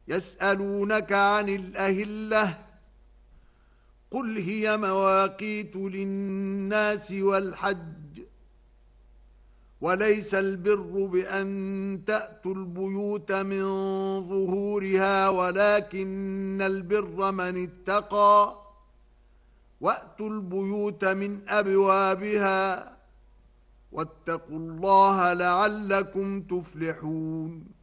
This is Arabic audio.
يسألونك عن الأهلة قل هي مواقيت للناس والحج وليس البر بأن تأتوا البيوت من ظهورها ولكن البر من اتقى وأتوا البيوت من أبوابها واتقوا الله لعلكم تفلحون